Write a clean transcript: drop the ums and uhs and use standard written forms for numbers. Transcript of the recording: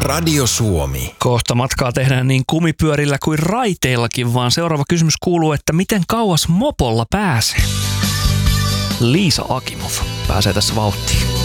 Radio Suomi. Kohta matkaa tehdään niin kumipyörillä kuin raiteillakin, vaan seuraava kysymys kuuluu, että miten kauas mopolla pääsee? Liisa Akimov pääsee tässä vauhtiin.